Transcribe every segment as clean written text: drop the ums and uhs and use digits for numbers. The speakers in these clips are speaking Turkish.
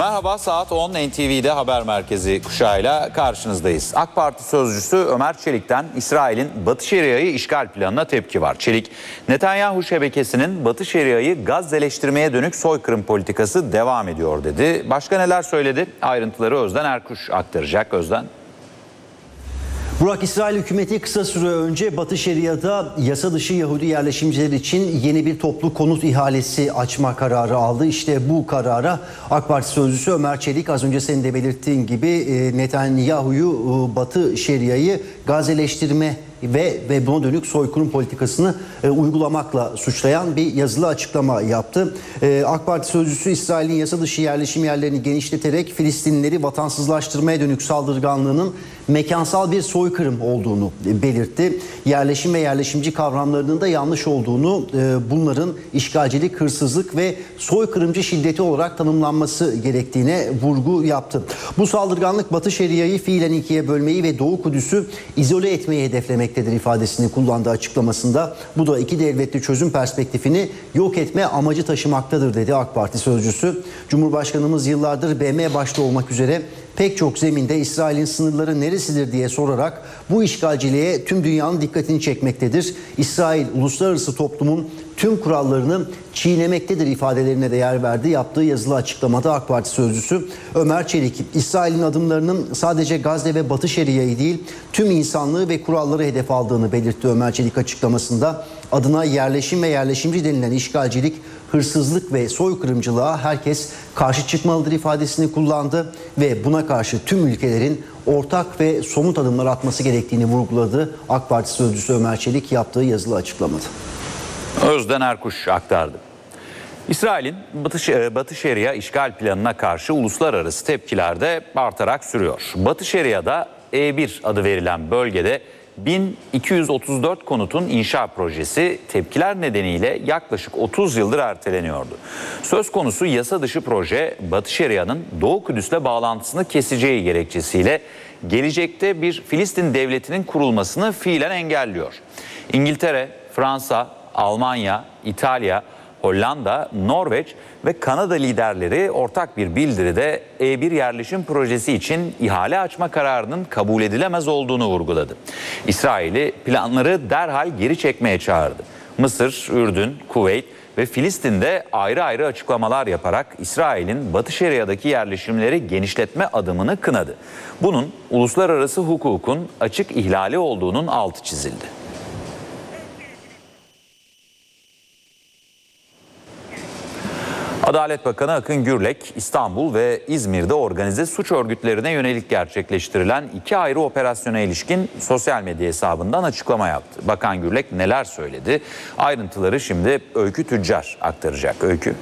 Merhaba, saat 10 NTV'de Haber Merkezi kuşağıyla karşınızdayız. AK Parti sözcüsü Ömer Çelik'ten İsrail'in Batı Şeria'yı işgal planına tepki var. Çelik, Netanyahu şebekesinin Batı Şeria'yı Gazze'leştirmeye dönük soykırım politikası devam ediyor dedi. Başka neler söyledi? Ayrıntıları Özden Erkuş aktaracak. Özden. Burak, İsrail hükümeti kısa süre önce Batı Şeria'da yasa dışı Yahudi yerleşimciler için yeni bir toplu konut ihalesi açma kararı aldı. İşte bu karara AK Parti sözcüsü Ömer Çelik, az önce senin de belirttiğin gibi Netanyahu'yu Batı Şeria'yı Gazze'leştirme ve buna dönük soykırım politikasını uygulamakla suçlayan bir yazılı açıklama yaptı. AK Parti sözcüsü İsrail'in yasa dışı yerleşim yerlerini genişleterek Filistinlileri vatansızlaştırmaya dönük saldırganlığının mekansal bir soykırım olduğunu belirtti. Yerleşim ve yerleşimci kavramlarının da yanlış olduğunu, bunların işgalcilik, hırsızlık ve soykırımcı şiddeti olarak tanımlanması gerektiğine vurgu yaptı. Bu saldırganlık Batı Şeria'yı fiilen ikiye bölmeyi ve Doğu Kudüs'ü izole etmeyi hedeflemektedir ifadesini kullandığı açıklamasında. Bu da iki devletli çözüm perspektifini yok etme amacı taşımaktadır dedi AK Parti sözcüsü. Cumhurbaşkanımız yıllardır BM başta olmak üzere pek çok zeminde İsrail'in sınırları neresidir diye sorarak bu işgalciliğe tüm dünyanın dikkatini çekmektedir. İsrail uluslararası toplumun tüm kurallarını çiğnemektedir ifadelerine de yer verdi. Yaptığı yazılı açıklamada AK Parti sözcüsü Ömer Çelik, İsrail'in adımlarının sadece Gazze ve Batı Şeria'yı değil tüm insanlığı ve kuralları hedef aldığını belirtti. Ömer Çelik açıklamasında adına yerleşim ve yerleşimci denilen işgalcilik, hırsızlık ve soykırımcılığa herkes karşı çıkmalıdır ifadesini kullandı ve buna karşı tüm ülkelerin ortak ve somut adımlar atması gerektiğini vurguladı. AK Parti sözcüsü Ömer Çelik yaptığı yazılı açıklamada. Özden Erkuş aktardı. İsrail'in Batı Şeria işgal planına karşı uluslararası tepkiler de artarak sürüyor. Batı Şeria'da E1 adı verilen bölgede 1234 konutun inşa projesi tepkiler nedeniyle yaklaşık 30 yıldır erteleniyordu. Söz konusu yasa dışı proje Batı Şeria'nın Doğu Kudüs'le bağlantısını keseceği gerekçesiyle gelecekte bir Filistin devletinin kurulmasını fiilen engelliyor. İngiltere, Fransa, Almanya, İtalya, Hollanda, Norveç ve Kanada liderleri ortak bir bildiride E1 yerleşim projesi için ihale açma kararının kabul edilemez olduğunu vurguladı. İsrail'i planları derhal geri çekmeye çağırdı. Mısır, Ürdün, Kuveyt ve Filistin'de ayrı ayrı açıklamalar yaparak İsrail'in Batı Şeria'daki yerleşimleri genişletme adımını kınadı. Bunun uluslararası hukukun açık ihlali olduğunun altı çizildi. Adalet Bakanı Akın Gürlek, İstanbul ve İzmir'de organize suç örgütlerine yönelik gerçekleştirilen 2 ayrı operasyona ilişkin sosyal medya hesabından açıklama yaptı. Bakan Gürlek neler söyledi? Ayrıntıları şimdi Öykü Tüccar aktaracak. Öykü.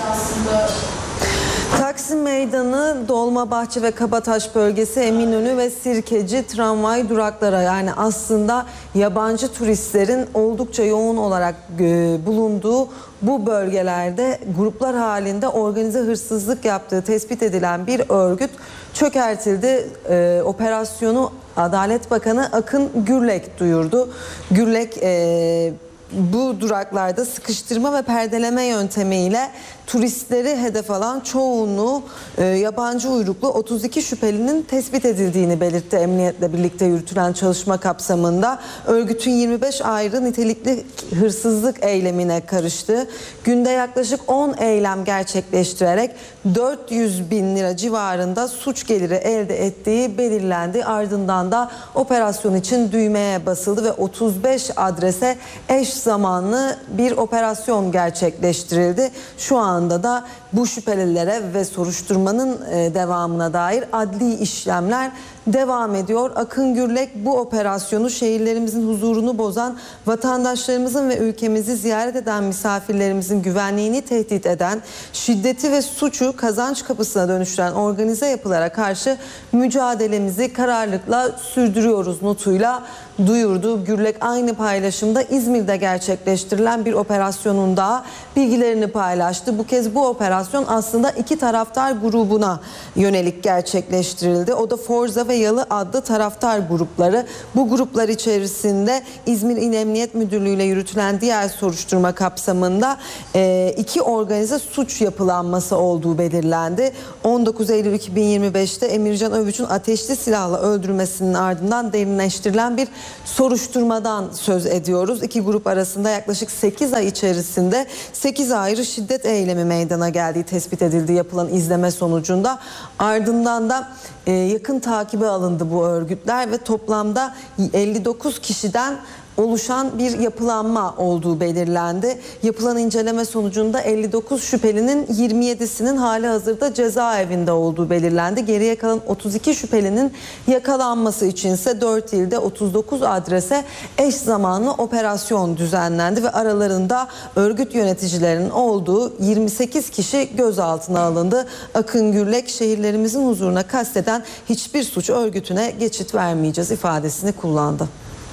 Taksim Meydanı, Dolmabahçe ve Kabataş bölgesi, Eminönü ve Sirkeci tramvay duraklara, yani aslında yabancı turistlerin oldukça yoğun olarak bulunduğu bu bölgelerde gruplar halinde organize hırsızlık yaptığı tespit edilen bir örgüt çökertildi. Operasyonu Adalet Bakanı Akın Gürlek duyurdu. Gürlek bu duraklarda sıkıştırma ve perdeleme yöntemiyle turistleri hedef alan çoğunluğu yabancı uyruklu 32 şüphelinin tespit edildiğini belirtti. Emniyetle birlikte yürütülen çalışma kapsamında örgütün 25 ayrı nitelikli hırsızlık eylemine karıştı. Günde yaklaşık 10 eylem gerçekleştirerek 400 bin lira civarında suç geliri elde ettiği belirlendi. Ardından da operasyon için düğmeye basıldı ve 35 adrese eş zamanlı bir operasyon gerçekleştirildi. Şu anda da bu şüphelilere ve soruşturmanın devamına dair adli işlemler devam ediyor. Akın Gürlek bu operasyonu şehirlerimizin huzurunu bozan, vatandaşlarımızın ve ülkemizi ziyaret eden misafirlerimizin güvenliğini tehdit eden, şiddeti ve suçu kazanç kapısına dönüştüren organize yapılara karşı mücadelemizi kararlılıkla sürdürüyoruz notuyla duyurdu. Gürlek aynı paylaşımda İzmir'de gerçekleştirilen bir operasyonun daha bilgilerini paylaştı. Bu kez bu operasyon aslında iki taraftar grubuna yönelik gerçekleştirildi. O da Forza ve Yalı adlı taraftar grupları. Bu gruplar içerisinde İzmir İl Emniyet Müdürlüğü ile yürütülen diğer soruşturma kapsamında iki organize suç yapılanması olduğu belirlendi. 19 Eylül 2025'te Emircan Övüç'ün ateşli silahla öldürülmesinin ardından derinleştirilen bir soruşturmadan söz ediyoruz. İki grup arasında yaklaşık 8 ay içerisinde 8 ayrı şiddet eylemi meydana geldiği tespit edildi yapılan izleme sonucunda. Ardından da yakın takibe alındı bu örgütler ve toplamda 59 kişiden oluşan bir yapılanma olduğu belirlendi. Yapılan inceleme sonucunda 59 şüphelinin 27'sinin halihazırda cezaevinde olduğu belirlendi. Geriye kalan 32 şüphelinin yakalanması içinse 4 ilde 39 adrese eş zamanlı operasyon düzenlendi ve aralarında örgüt yöneticilerinin olduğu 28 kişi gözaltına alındı. Akın Gürlek, şehirlerimizin huzuruna kasteden hiçbir suç örgütüne geçit vermeyeceğiz ifadesini kullandı.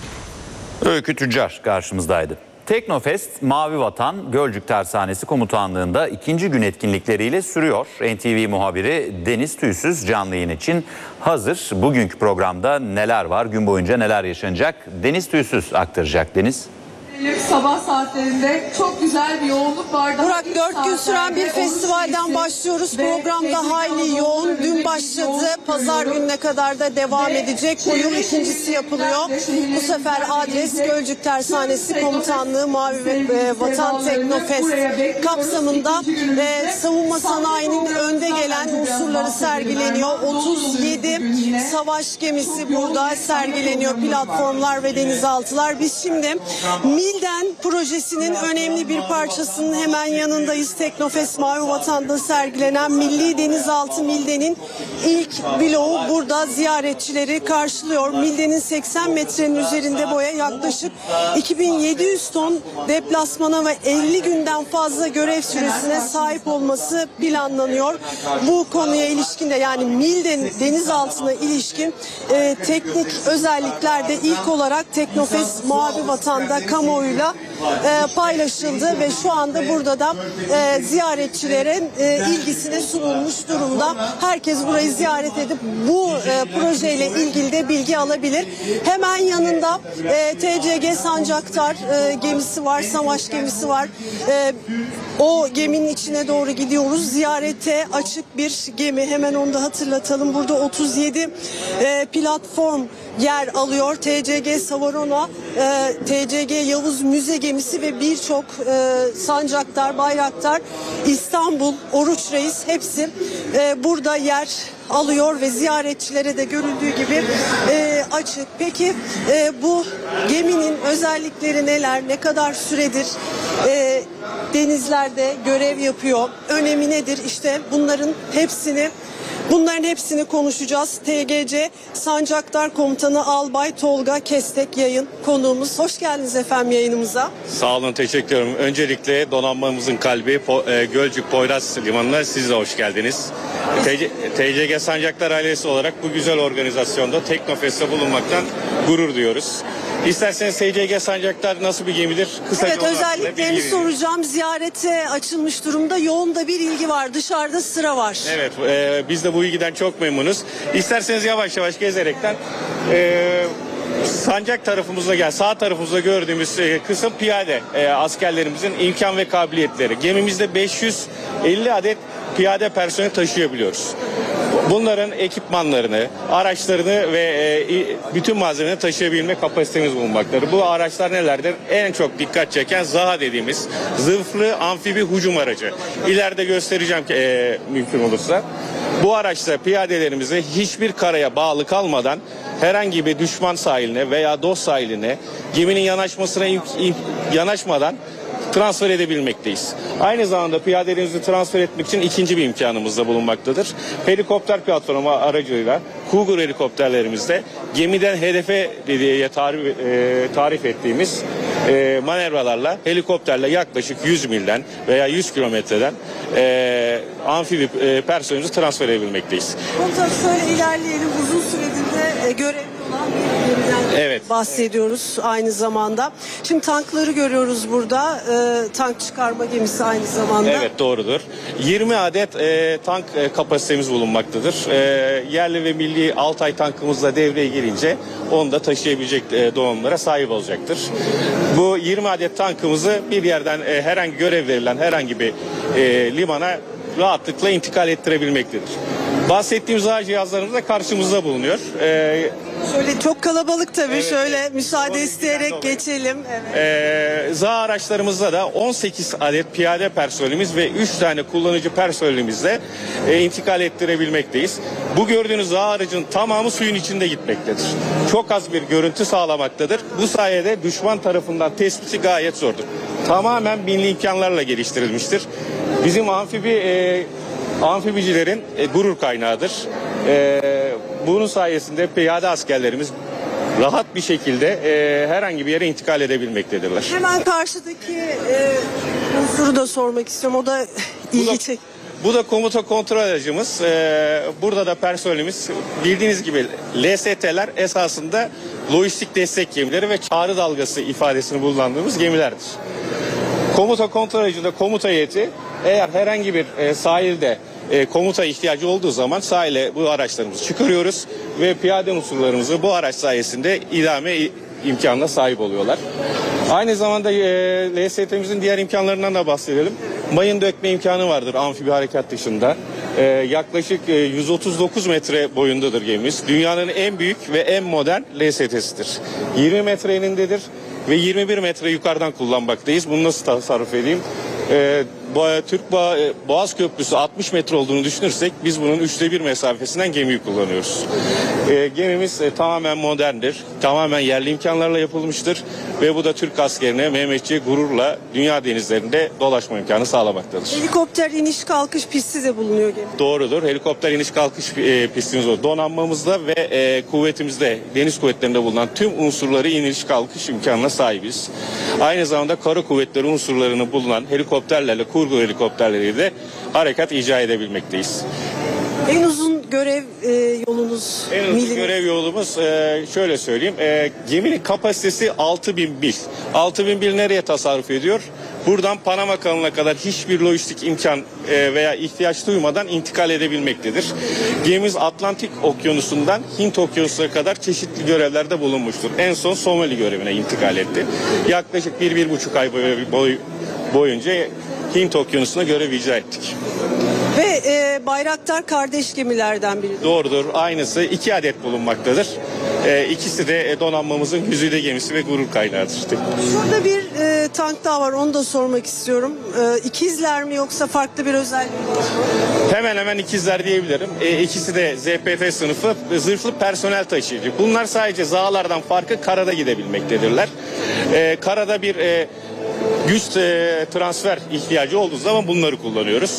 Öykü Tüccar karşımızdaydı. Teknofest Mavi Vatan Gölcük Tersanesi Komutanlığı'nda ikinci gün etkinlikleriyle sürüyor. NTV muhabiri Deniz Tüysüz canlı yayın için hazır. Bugünkü programda neler var, gün boyunca neler yaşanacak? Deniz Tüysüz aktaracak. Deniz. Sabah saatlerinde çok güzel bir yoğunluk vardı. Burak, 4 gün süren bir festivalden başlıyoruz. Programda hayli yoğun. Dün başladı. Pazar gününe kadar da devam edecek. Bu yıl ikincisi yapılıyor. Bu sefer adres Gölcük Tersanesi Komutanlığı Mavi Vatan Teknofest kapsamında savunma sanayinin önde gelen unsurları sergileniyor. 37 savaş gemisi burada sergileniyor. Platformlar ve denizaltılar. Biz şimdi Milden projesinin önemli bir parçasının hemen yanındayız. Teknofest Mavi Vatan'da sergilenen Milli Denizaltı Milden'in ilk bloğu burada ziyaretçileri karşılıyor. Milden'in 80 metrenin üzerinde boya yaklaşık 2700 ton deplasmana ve 50 günden fazla görev süresine sahip olması planlanıyor. Bu konuya ilişkin de yani Milden denizaltına ilişkin teknik özellikler de ilk olarak Teknofest Mavi Vatan'da kamuoyuyla paylaşıldı ve şu anda burada da ziyaretçilerin ilgisine sunulmuş durumda. Herkes burayı ziyaret edip bu projeyle ilgili de bilgi alabilir. Hemen yanında TCG Sancaktar gemisi var, savaş gemisi var. O geminin içine doğru gidiyoruz. Ziyarete açık bir gemi. Hemen onu da hatırlatalım. Burada 37 platform yer alıyor. TCG Savarona, TCG Yavuz Müze gemisi ve birçok Sancaktar, Bayraktar, İstanbul, Oruç Reis hepsi burada yer alıyor ve ziyaretçilere de görüldüğü gibi açık. Peki bu geminin özellikleri neler? Ne kadar süredir denizlerde görev yapıyor? Önemi nedir? İşte bunların hepsini konuşacağız. TGC Sancaktar Komutanı Albay Tolga Kestek yayın konuğumuz. Hoş geldiniz efendim yayınımıza. Sağ olun, teşekkür ederim. Öncelikle donanmamızın kalbi Gölcük Poyraz Limanı'na siz de hoş geldiniz. TCG Sancaktar ailesi olarak bu güzel organizasyonda Teknofest'te bulunmaktan gurur duyuyoruz. İsterseniz TCG Sancaktar nasıl bir gemidir? Kısaca evet, özelliklerini soracağım. Ziyarete açılmış durumda. Yoğun da bir ilgi var. Dışarıda sıra var. Evet, biz de bu ilgiden çok memnunuz. İsterseniz yavaş yavaş gezerekten sancak tarafımızda sağ tarafımızda gördüğümüz kısım piyade askerlerimizin imkan ve kabiliyetleri. Gemimizde 550 adet piyade personeli taşıyabiliyoruz. Bunların ekipmanlarını, araçlarını ve bütün malzemelerini taşıyabilme kapasitemiz bulunmaktadır. Bu araçlar nelerdir? En çok dikkat çeken ZAHA dediğimiz zırhlı amfibi hücum aracı. İleride göstereceğim mümkün olursa. Bu araçla piyadelerimizi hiçbir karaya bağlı kalmadan herhangi bir düşman sahiline veya dost sahiline geminin yanaşmasına yanaşmadan transfer edebilmekteyiz. Aynı zamanda piyadelerimizi transfer etmek için ikinci bir imkanımız da bulunmaktadır. Helikopter platformu aracılığıyla Cougar helikopterlerimizde gemiden hedefe diye tarif ettiğimiz manevralarla helikopterle yaklaşık 100 milden veya 100 kilometreden amfibi personelimizi transfer edebilmekteyiz. Komutanım şöyle ilerleyelim. Uzun süredir de görevli olan Evet. bahsediyoruz aynı zamanda. Şimdi tankları görüyoruz burada. Tank çıkarma gemisi aynı zamanda. Evet, doğrudur. 20 adet tank kapasitemiz bulunmaktadır. Yerli ve milli Altay tankımız da devreye girince onu da taşıyabilecek donanımlara sahip olacaktır. Bu 20 adet tankımızı bir yerden herhangi görev verilen herhangi bir limana rahatlıkla intikal ettirebilmektedir. Bahsettiğimiz ağ cihazlarımız da karşımızda bulunuyor. Şöyle çok kalabalık tabii. Evet, Şöyle evet. müsaade Doğru, isteyerek dolayı. geçelim. Evet. ZA araçlarımızda da 18 adet piyade personelimiz ve 3 tane kullanıcı personelimizle intikal ettirebilmekteyiz. Bu gördüğünüz ZA aracın tamamı suyun içinde gitmektedir. Çok az bir görüntü sağlamaktadır. Bu sayede düşman tarafından tespiti gayet zordur. Tamamen binli imkanlarla geliştirilmiştir. Bizim amfibicilerin gurur kaynağıdır. Bunun sayesinde piyade askerlerimiz rahat bir şekilde herhangi bir yere intikal edebilmektedirler. Hemen karşıdaki unsuru da sormak istiyorum. O da ilgi çek. Bu da komuta kontrol aracımız. Burada da personelimiz bildiğiniz gibi LST'ler esasında lojistik destek gemileri ve çağrı dalgası ifadesini kullandığımız gemilerdir. Komuta kontrol aracında komuta heyeti eğer herhangi bir sahilde komuta ihtiyacı olduğu zaman sahile bu araçlarımızı çıkarıyoruz ve piyade unsurlarımızı bu araç sayesinde idame imkanına sahip oluyorlar. Aynı zamanda LST'mizin diğer imkanlarından da bahsedelim. Mayın dökme imkanı vardır amfibi harekat dışında. Yaklaşık 139 metre boyundadır gemimiz. Dünyanın en büyük ve en modern LST'sidir. 20 metre enindedir ve 21 metre yukarıdan kullanmaktayız. Bunu nasıl tasarruf edeyim? Boğaz Köprüsü 60 metre olduğunu düşünürsek biz bunun 1/3 mesafesinden gemiyi kullanıyoruz. Gemimiz tamamen moderndir. Tamamen yerli imkanlarla yapılmıştır. Ve bu da Türk askerine Mehmetçiğe gururla dünya denizlerinde dolaşma imkanı sağlamaktadır. Helikopter iniş kalkış pisti de bulunuyor gemide. Doğrudur. Helikopter iniş kalkış pistimiz var. Donanmamızda ve kuvvetimizde, deniz kuvvetlerinde bulunan tüm unsurları iniş kalkış imkanına sahibiz. Aynı zamanda kara kuvvetleri unsurlarını bulunan helikopterlerle, kurgu helikopterleriyle de harekat icra edebilmekteyiz. En uzun görev yolunuz? En uzun görev yolumuz şöyle söyleyeyim. Geminin kapasitesi 6000 mil. 6000 mil nereye tasarruf ediyor? Buradan Panama kanalına kadar hiçbir lojistik imkan veya ihtiyaç duymadan intikal edebilmektedir. Gemimiz Atlantik Okyanusu'ndan Hint Okyanusu'na kadar çeşitli görevlerde bulunmuştur. En son Somali görevine intikal etti. Yaklaşık 1-1,5 ay boyunca Hint Okyanusu'na görev icra ettik. Ve Bayraktar kardeş gemilerden biri. Doğrudur. Aynısı 2 adet bulunmaktadır. İkisi de donanmamızın güzide gemisi ve gurur kaynağıdır. Şurada bir tank daha var, onu da sormak istiyorum. İkizler mi yoksa farklı bir özelliği mi? Hemen hemen ikizler diyebilirim. İkisi de ZPF sınıfı zırhlı personel taşıyıcı. Bunlar sadece ZA'lardan farkı karada gidebilmektedirler. Karada bir güç transfer ihtiyacı olduğu zaman bunları kullanıyoruz.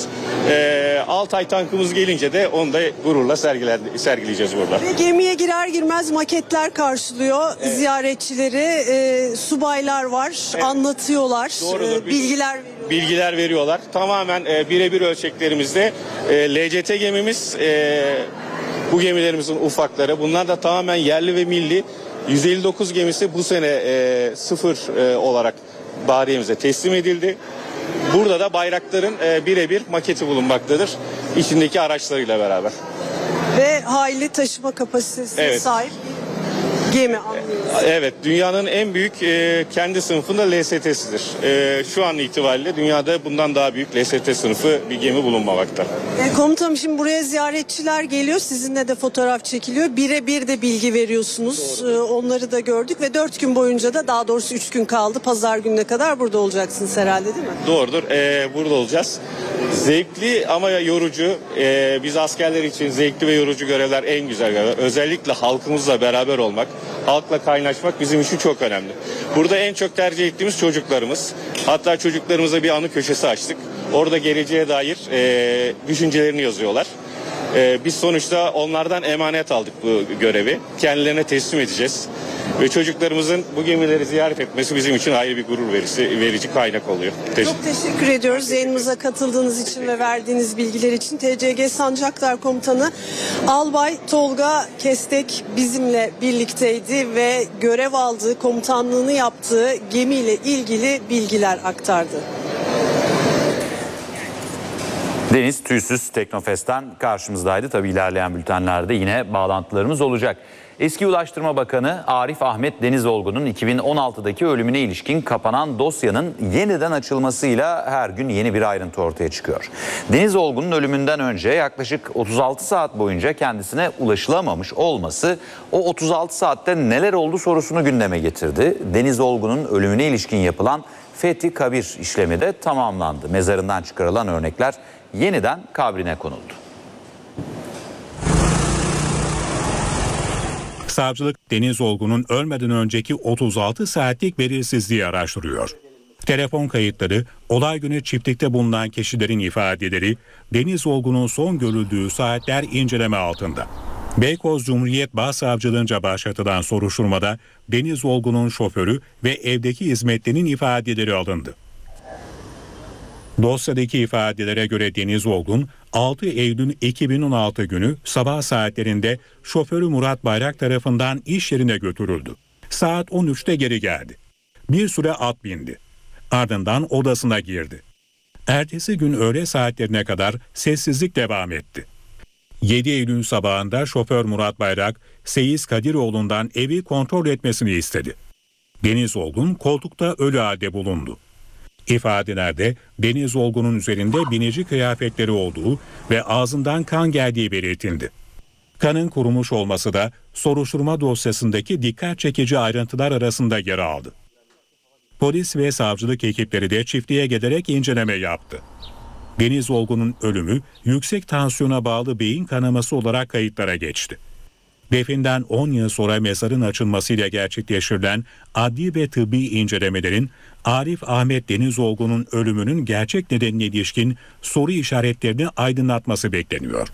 Altay tankımız gelince de onu da gururla sergileyeceğiz burada. Ve gemiye girer girmez maketler karşılıyor ziyaretçileri. Subaylar var, anlatıyorlar, Doğrudur. bilgiler veriyorlar. Tamamen birebir ölçeklerimizde LCT gemimiz, bu gemilerimizin ufakları. Bunlar da tamamen yerli ve milli. 159 gemisi bu sene sıfır olarak Bahriye'mize teslim edildi. Burada da bayrakların birebir maketi bulunmaktadır. İçindeki araçlarıyla beraber. Ve hayli taşıma kapasitesine sahip bir gemi anlıyoruz. Evet, dünyanın en büyük kendi sınıfında LST'sidir. Şu an itibariyle dünyada bundan daha büyük LST sınıfı bir gemi bulunmamakta. Komutanım, şimdi buraya ziyaretçiler geliyor, sizinle de fotoğraf çekiliyor. Birebir de bilgi veriyorsunuz. Onları da gördük ve 4 gün boyunca da, daha doğrusu 3 gün kaldı. Pazar gününe kadar burada olacaksınız herhalde, değil mi? Doğrudur. Burada olacağız. Zevkli ama yorucu. Biz askerler için zevkli ve yorucu görevler en güzel görevler. Özellikle halkımızla beraber olmak, halkla kaynaşmak bizim için çok önemli. Burada en çok tercih ettiğimiz çocuklarımız. Hatta çocuklarımıza bir anı köşesi açtık. Orada geleceğe dair düşüncelerini yazıyorlar. Biz sonuçta onlardan emanet aldık bu görevi. Kendilerine teslim edeceğiz. Ve çocuklarımızın bu gemileri ziyaret etmesi bizim için ayrı bir gurur verici kaynak oluyor. Çok teşekkür ediyoruz yayınımıza katıldığınız için ve verdiğiniz bilgiler için. TCG Sancaktar Komutanı Albay Tolga Kestek bizimle birlikteydi ve görev aldığı, komutanlığını yaptığı gemiyle ilgili bilgiler aktardı. Deniz Tüysüz Teknofest'ten karşımızdaydı. Tabii ilerleyen bültenlerde yine bağlantılarımız olacak. Eski Ulaştırma Bakanı Arif Ahmet Denizolgun'un 2016'daki ölümüne ilişkin kapanan dosyanın yeniden açılmasıyla her gün yeni bir ayrıntı ortaya çıkıyor. Denizolgun'un ölümünden önce yaklaşık 36 saat boyunca kendisine ulaşılamamış olması o 36 saatte neler oldu sorusunu gündeme getirdi. Denizolgun'un ölümüne ilişkin yapılan Fethi Kabir işlemi de tamamlandı. Mezarından çıkarılan örnekler yeniden kabrine konuldu. Savcılık Denizolgun'un ölmeden önceki 36 saatlik belirsizliği araştırıyor. Telefon kayıtları, olay günü çiftlikte bulunan kişilerin ifadeleri, Denizolgun'un son görüldüğü saatler inceleme altında. Beykoz Cumhuriyet Başsavcılığınca başlatılan soruşturmada Denizolgun'un şoförü ve evdeki hizmetlinin ifadeleri alındı. Dosyadaki ifadelere göre Denizolgun 6 Eylül 2016 günü sabah saatlerinde şoförü Murat Bayrak tarafından iş yerine götürüldü. Saat 13'te geri geldi. Bir süre at bindi. Ardından odasına girdi. Ertesi gün öğle saatlerine kadar sessizlik devam etti. 7 Eylül sabahında şoför Murat Bayrak, Seyiz Kadiroğlu'ndan evi kontrol etmesini istedi. Denizolgun koltukta ölü halde bulundu. İfadelerde Denizolgun'un üzerinde binici kıyafetleri olduğu ve ağzından kan geldiği belirtildi. Kanın kurumuş olması da soruşturma dosyasındaki dikkat çekici ayrıntılar arasında yer aldı. Polis ve savcılık ekipleri de çiftliğe giderek inceleme yaptı. Denizolgun'un ölümü yüksek tansiyona bağlı beyin kanaması olarak kayıtlara geçti. Definden 10 yıl sonra mezarın açılmasıyla gerçekleştirilen adli ve tıbbi incelemelerin Arif Ahmet Denizolgun'un ölümünün gerçek nedenine ilişkin soru işaretlerini aydınlatması bekleniyor.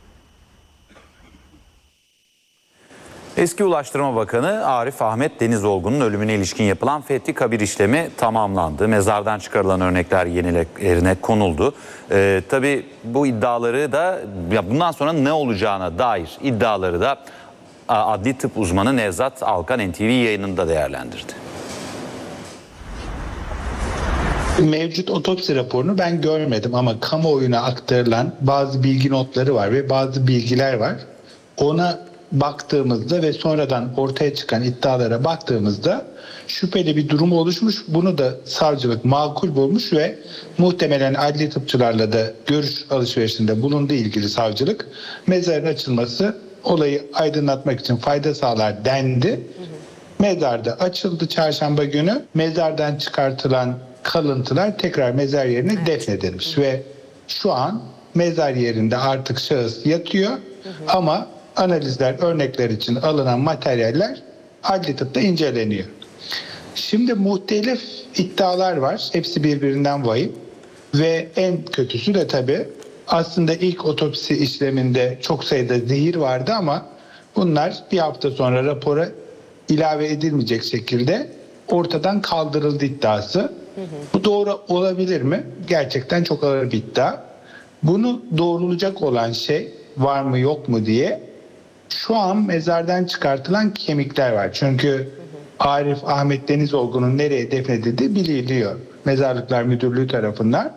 Eski Ulaştırma Bakanı Arif Ahmet Denizolgun'un ölümüne ilişkin yapılan Fethi Kabir işlemi tamamlandı. Mezardan çıkarılan örnekler yerine konuldu. Tabii bu iddiaları da bundan sonra ne olacağına dair iddiaları da adli tıp uzmanı Nevzat Alkan NTV yayınında değerlendirdi. Mevcut otopsi raporunu ben görmedim ama kamuoyuna aktarılan bazı bilgi notları var ve bazı bilgiler var. Ona baktığımızda ve sonradan ortaya çıkan iddialara baktığımızda şüpheli bir durum oluşmuş. Bunu da savcılık makul bulmuş ve muhtemelen adli tıpçılarla da görüş alışverişinde bulunduğu ilgili savcılık mezarın açılması olayı aydınlatmak için fayda sağlar dendi. Mezarda açıldı çarşamba günü. Mezardan çıkartılan kalıntılar tekrar mezar yerine defnedilmiş ve şu an mezar yerinde artık şahıs yatıyor ama analizler, örnekler için alınan materyaller adli tıpta inceleniyor. Şimdi muhtelif iddialar var. Hepsi birbirinden vahim. Ve en kötüsü de tabii aslında ilk otopsi işleminde çok sayıda zehir vardı ama bunlar bir hafta sonra rapora ilave edilmeyecek şekilde ortadan kaldırıldı iddiası. Bu doğru olabilir mi? Gerçekten çok ağır bir iddia. Bunu doğrulayacak olan şey var mı yok mu diye şu an mezardan çıkartılan kemikler var. Çünkü Arif Ahmet Denizolgun'un nereye defnedildiği biliniyor. Mezarlıklar Müdürlüğü tarafından.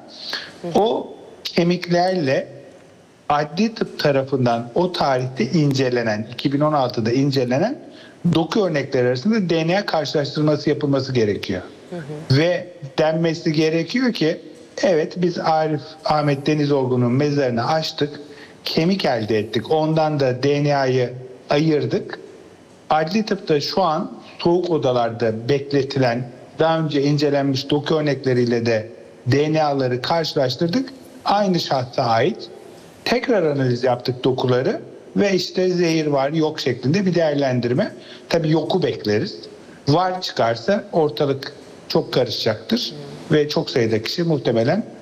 O kemiklerle adli tıp tarafından o tarihte incelenen, 2016'da incelenen doku örnekleri arasında DNA karşılaştırması yapılması gerekiyor. Ve denmesi gerekiyor ki evet biz Arif Ahmet Denizolgun'un mezarını açtık. Kemik elde ettik. Ondan da DNA'yı ayırdık. Adli tıpta şu an soğuk odalarda bekletilen, daha önce incelenmiş doku örnekleriyle de DNA'ları karşılaştırdık. Aynı şahsa ait. Tekrar analiz yaptık dokuları ve işte zehir var yok şeklinde bir değerlendirme. Tabii yoku bekleriz. Var çıkarsa ortalık çok karışacaktır ve çok sayıda kişi muhtemelen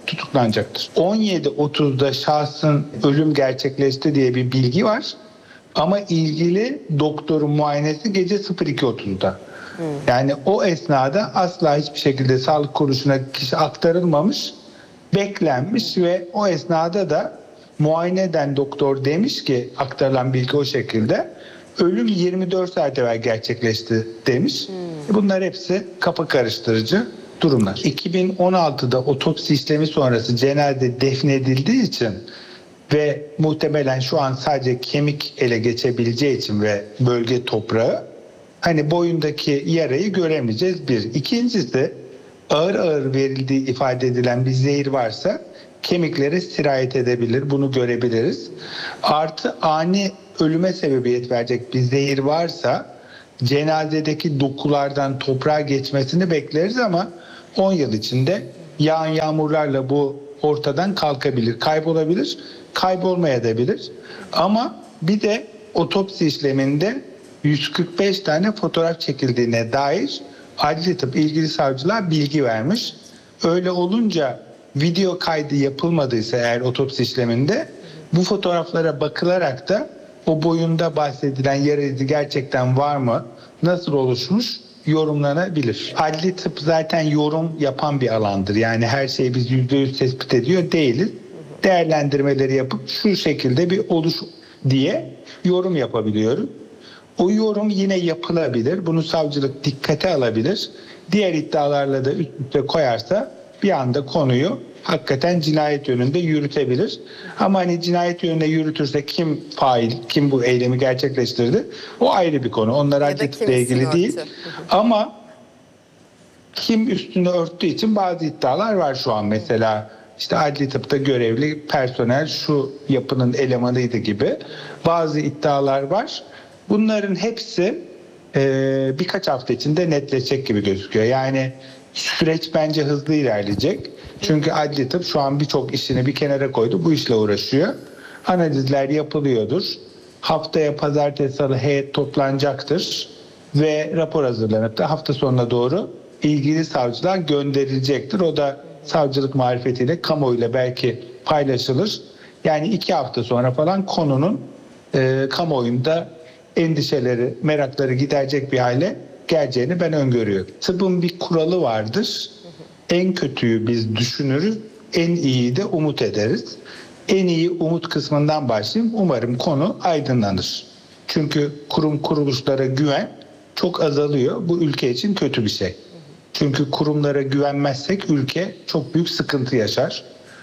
tutuklanacaktır. 17.30'da şahsın ölüm gerçekleşti diye bir bilgi var. Ama ilgili doktorun muayenesi gece 02.30'da. Yani o esnada asla hiçbir şekilde sağlık kuruluşuna kişi aktarılmamış, beklenmiş ve o esnada da muayene eden doktor demiş ki, aktarılan bilgi o şekilde, ölüm 24 saat evvel gerçekleşti demiş. Bunlar hepsi kafa karıştırıcı durumlar. 2016'da otopsi işlemi sonrası cenaze defnedildiği için ve muhtemelen şu an sadece kemik ele geçebileceği için ve bölge toprağı, hani boyundaki yarayı göremeyeceğiz bir. İkincisi, ağır ağır verildiği ifade edilen bir zehir varsa kemiklere sirayet edebilir. Bunu görebiliriz. Artı ani ölüme sebebiyet verecek bir zehir varsa cenazedeki dokulardan toprağa geçmesini bekleriz ama 10 yıl içinde yağan yağmurlarla bu ortadan kalkabilir, kaybolabilir, kaybolmayabilir. Ama bir de otopsi işleminde 145 tane fotoğraf çekildiğine dair adli tıp ilgili savcılar bilgi vermiş. Öyle olunca video kaydı yapılmadıysa eğer otopsi işleminde, bu fotoğraflara bakılarak da o boyunda bahsedilen yara izi gerçekten var mı, nasıl oluşmuş yorumlanabilir. Adli tıp zaten yorum yapan bir alandır. Yani her şeyi biz %100 tespit ediyor değiliz. Değerlendirmeleri yapıp şu şekilde bir oluş diye yorum yapabiliyoruz. O yorum yine yapılabilir. Bunu savcılık dikkate alabilir. Diğer iddialarla da üst üste koyarsa bir anda konuyu hakikaten cinayet yönünde yürütebilir. Ama hani cinayet yönünde yürütürse kim fail, kim bu eylemi gerçekleştirdi, o ayrı bir konu. Onlar adli tıpla ilgili değil. Ama kim üstünü örttüğü için bazı iddialar var şu an. Mesela işte adli tıpta görevli personel şu yapının elemanıydı gibi bazı iddialar var. Bunların hepsi birkaç hafta içinde netleşecek gibi gözüküyor. Yani süreç bence hızlı ilerleyecek. Çünkü adli tıp şu an birçok işini bir kenara koydu. Bu işle uğraşıyor. Analizler yapılıyordur. Haftaya pazartesi salı heyet toplanacaktır. Ve rapor hazırlanıp da hafta sonuna doğru ilgili savcılar gönderilecektir. O da savcılık marifetiyle kamuoyuyla belki paylaşılır. Yani 2 hafta sonra falan konunun kamuoyunda endişeleri, merakları giderecek bir hale geleceğini ben öngörüyorum. Tıbbın bir kuralı vardır. En kötüyü biz düşünürüz, en iyiyi de umut ederiz. En iyi umut kısmından başlayayım. Umarım konu aydınlanır. Çünkü kurum kuruluşlara güven çok azalıyor. Bu ülke için kötü bir şey. Çünkü kurumlara güvenmezsek ülke çok büyük sıkıntı yaşar.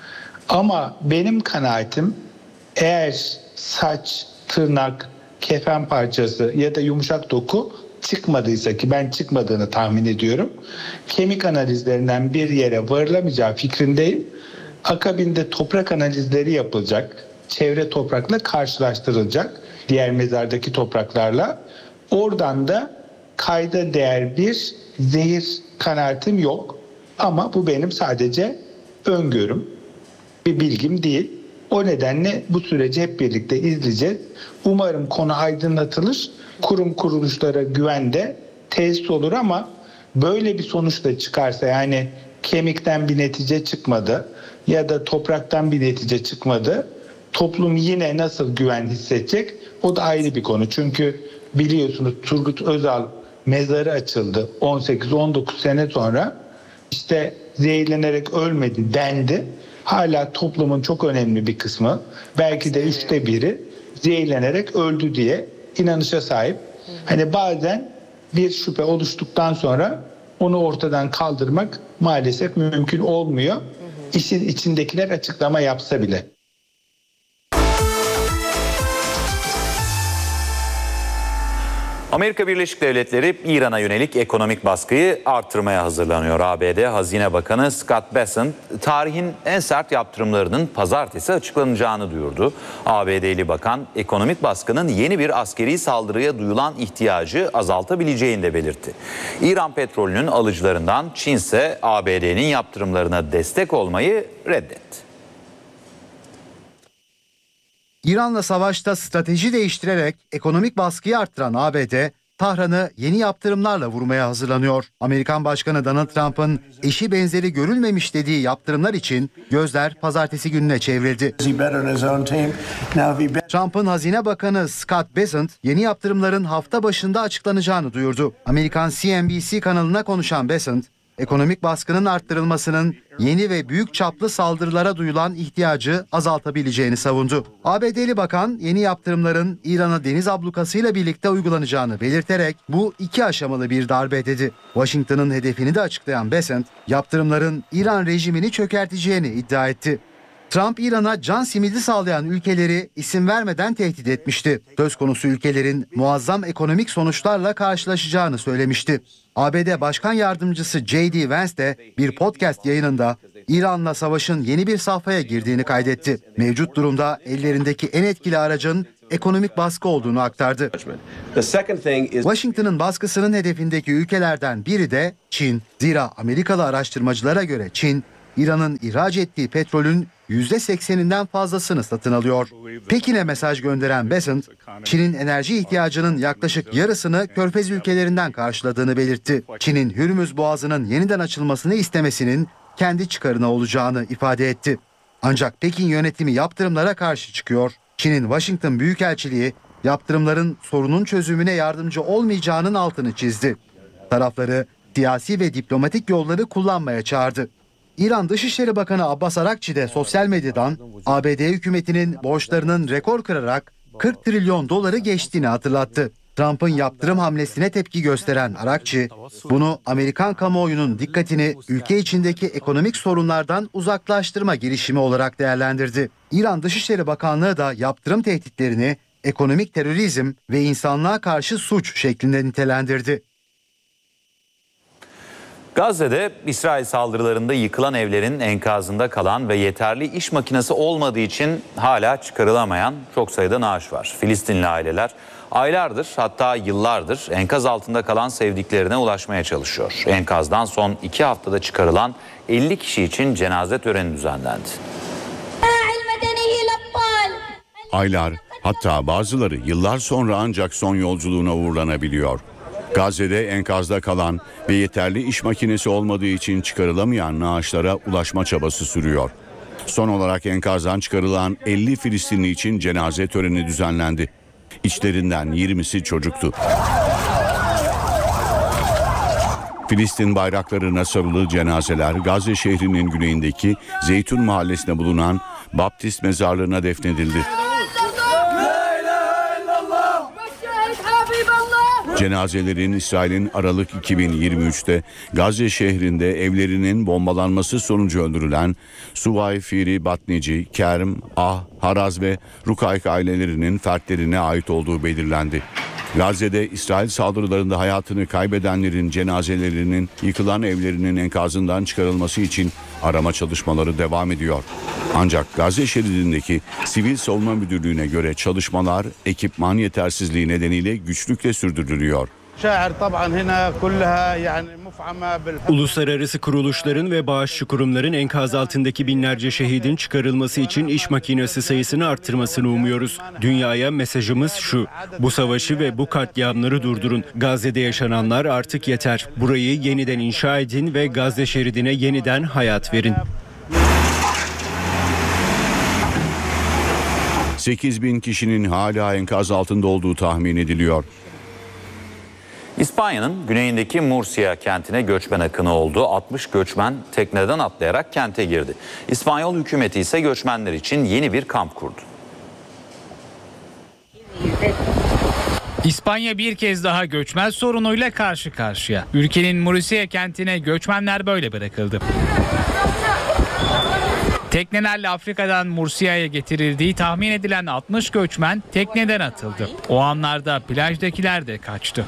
Ama benim kanaatim, eğer saç, tırnak, kefen parçası ya da yumuşak doku çıkmadıysa, ki ben çıkmadığını tahmin ediyorum, kemik analizlerinden bir yere varılamayacağı fikrindeyim. Akabinde toprak analizleri yapılacak. Çevre toprakla karşılaştırılacak. Diğer mezardaki topraklarla. Oradan da kayda değer bir zehir kanaatim yok. Ama bu benim sadece öngörüm. Bir bilgim değil. O nedenle bu süreci hep birlikte izleyeceğiz. Umarım konu aydınlatılır. Kurum kuruluşlara güven de tesis olur ama böyle bir sonuç da çıkarsa, yani kemikten bir netice çıkmadı ya da topraktan bir netice çıkmadı, toplum yine nasıl güven hissedecek? O da ayrı bir konu. Çünkü biliyorsunuz Turgut Özal mezarı açıldı 18-19 sene sonra, işte zehirlenerek ölmedi dendi. Hala toplumun çok önemli bir kısmı, belki de 1/3 zehirlenerek öldü diye inanışa sahip. Hani bazen bir şüphe oluştuktan sonra onu ortadan kaldırmak maalesef mümkün olmuyor. İşin içindekiler açıklama yapsa bile. Amerika Birleşik Devletleri İran'a yönelik ekonomik baskıyı artırmaya hazırlanıyor. ABD Hazine Bakanı Scott Bessent tarihin en sert yaptırımlarının pazartesi açıklanacağını duyurdu. ABD'li bakan ekonomik baskının yeni bir askeri saldırıya duyulan ihtiyacı azaltabileceğini de belirtti. İran petrolünün alıcılarından Çin ise ABD'nin yaptırımlarına destek olmayı reddetti. İran'la savaşta strateji değiştirerek ekonomik baskıyı arttıran ABD, Tahran'ı yeni yaptırımlarla vurmaya hazırlanıyor. Amerikan Başkanı Donald Trump'ın eşi benzeri görülmemiş dediği yaptırımlar için gözler pazartesi gününe çevrildi. Trump'ın Hazine Bakanı Scott Bessent yeni yaptırımların hafta başında açıklanacağını duyurdu. Amerikan CNBC kanalına konuşan Bessent, ekonomik baskının arttırılmasının yeni ve büyük çaplı saldırılara duyulan ihtiyacı azaltabileceğini savundu. ABD'li bakan yeni yaptırımların İran'a deniz ablukasıyla birlikte uygulanacağını belirterek bu 2 aşamalı bir darbe dedi. Washington'ın hedefini de açıklayan Bessent, yaptırımların İran rejimini çökerteceğini iddia etti. Trump, İran'a can simidi sağlayan ülkeleri isim vermeden tehdit etmişti. Söz konusu ülkelerin muazzam ekonomik sonuçlarla karşılaşacağını söylemişti. ABD Başkan Yardımcısı J.D. Vance de bir podcast yayınında İran'la savaşın yeni bir safhaya girdiğini kaydetti. Mevcut durumda ellerindeki en etkili aracın ekonomik baskı olduğunu aktardı. Washington'ın baskısının hedefindeki ülkelerden biri de Çin. Zira Amerikalı araştırmacılara göre Çin, İran'ın ihraç ettiği petrolün %80'inden fazlasını satın alıyor. Pekin'e mesaj gönderen Bessent, Çin'in enerji ihtiyacının yaklaşık yarısını Körfez ülkelerinden karşıladığını belirtti. Çin'in Hürmüz Boğazı'nın yeniden açılmasını istemesinin kendi çıkarına olacağını ifade etti. Ancak Pekin yönetimi yaptırımlara karşı çıkıyor. Çin'in Washington Büyükelçiliği yaptırımların sorunun çözümüne yardımcı olmayacağının altını çizdi. Tarafları siyasi ve diplomatik yolları kullanmaya çağırdı. İran Dışişleri Bakanı Abbas Arakçi de sosyal medyadan ABD hükümetinin borçlarının rekor kırarak 40 trilyon doları geçtiğini hatırlattı. Trump'ın yaptırım hamlesine tepki gösteren Arakçi, bunu Amerikan kamuoyunun dikkatini ülke içindeki ekonomik sorunlardan uzaklaştırma girişimi olarak değerlendirdi. İran Dışişleri Bakanlığı da yaptırım tehditlerini ekonomik terörizm ve insanlığa karşı suç şeklinde nitelendirdi. Gazze'de İsrail saldırılarında yıkılan evlerin enkazında kalan ve yeterli iş makinesi olmadığı için hala çıkarılamayan çok sayıda naaş var. Filistinli aileler aylardır, hatta yıllardır enkaz altında kalan sevdiklerine ulaşmaya çalışıyor. Enkazdan son 2 haftada çıkarılan 50 kişi için cenaze töreni düzenlendi. Aylar, hatta bazıları yıllar sonra ancak son yolculuğuna uğurlanabiliyor. Gazze'de enkazda kalan ve yeterli iş makinesi olmadığı için çıkarılamayan naaşlara ulaşma çabası sürüyor. Son olarak enkazdan çıkarılan 50 Filistinli için cenaze töreni düzenlendi. İçlerinden 20'si çocuktu. Filistin bayraklarına sarılı cenazeler Gazze şehrinin güneyindeki Zeytun mahallesinde bulunan Baptist mezarlığına defnedildi. Cenazelerin İsrail'in Aralık 2023'te Gazze şehrinde evlerinin bombalanması sonucu öldürülen Suvay Firi Batnici, Kerm, Haraz ve Rukayk ailelerinin fertlerine ait olduğu belirlendi. Gazze'de İsrail saldırılarında hayatını kaybedenlerin cenazelerinin yıkılan evlerinin enkazından çıkarılması için arama çalışmaları devam ediyor. Ancak Gazze şeridindeki Sivil Savunma Müdürlüğü'ne göre çalışmalar ekipman yetersizliği nedeniyle güçlükle sürdürülüyor. Uluslararası kuruluşların ve bağışçı kurumların enkaz altındaki binlerce şehidin çıkarılması için iş makinesi sayısını arttırmasını umuyoruz. Dünyaya mesajımız şu: bu savaşı ve bu katliamları durdurun. Gazze'de yaşananlar artık yeter. Burayı yeniden inşa edin ve Gazze şeridine yeniden hayat verin. 8.000 kişinin hala enkaz altında olduğu tahmin ediliyor. İspanya'nın güneyindeki Murcia kentine göçmen akını oldu. 60 göçmen tekneden atlayarak kente girdi. İspanyol hükümeti ise göçmenler için yeni bir kamp kurdu. İspanya bir kez daha göçmen sorunuyla karşı karşıya. Ülkenin Murcia kentine göçmenler böyle bırakıldı. Teknelerle Afrika'dan Murcia'ya getirildiği tahmin edilen 60 göçmen tekneden atıldı. O anlarda plajdakiler de kaçtı.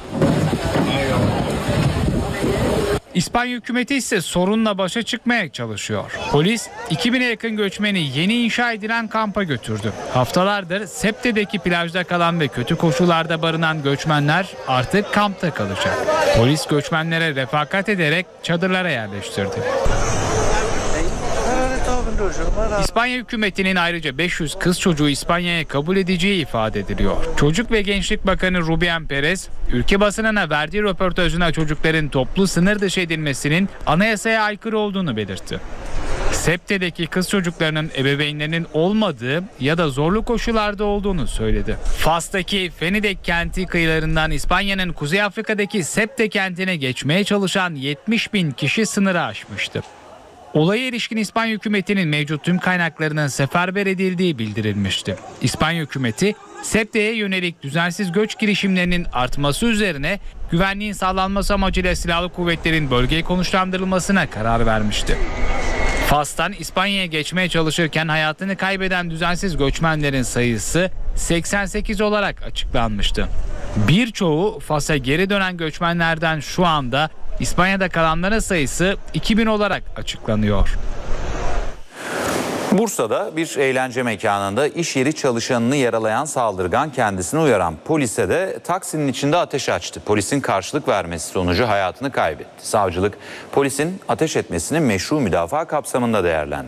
İspanya hükümeti ise sorunla başa çıkmaya çalışıyor. Polis 2000'e yakın göçmeni yeni inşa edilen kampa götürdü. Haftalardır Septe'deki plajda kalan ve kötü koşullarda barınan göçmenler artık kampta kalacak. Polis göçmenlere refakat ederek çadırlara yerleştirdi. İspanya hükümetinin ayrıca 500 kız çocuğu İspanya'ya kabul edeceği ifade ediliyor. Çocuk ve Gençlik Bakanı Rubén Pérez, ülke basınına verdiği röportajında çocukların toplu sınır dışı edilmesinin anayasaya aykırı olduğunu belirtti. Septe'deki kız çocuklarının ebeveynlerinin olmadığı ya da zorlu koşullarda olduğunu söyledi. Fas'taki Fenidek kenti kıyılarından İspanya'nın Kuzey Afrika'daki Septe kentine geçmeye çalışan 70.000 kişi sınırı aşmıştı. Olaya ilişkin İspanya hükümetinin mevcut tüm kaynaklarının seferber edildiği bildirilmişti. İspanya hükümeti Septe'ye yönelik düzensiz göç girişimlerinin artması üzerine güvenliğin sağlanması amacıyla silahlı kuvvetlerin bölgeye konuşlandırılmasına karar vermişti. Fas'tan İspanya'ya geçmeye çalışırken hayatını kaybeden düzensiz göçmenlerin sayısı 88 olarak açıklanmıştı. Birçoğu Fas'a geri dönen göçmenlerden şu anda İspanya'da kalanların sayısı 2000 olarak açıklanıyor. Bursa'da bir eğlence mekanında iş yeri çalışanını yaralayan saldırgan kendisini uyaran polise de taksinin içinde ateş açtı. Polisin karşılık vermesi sonucu hayatını kaybetti. Savcılık polisin ateş etmesini meşru müdafaa kapsamında değerlendirdi.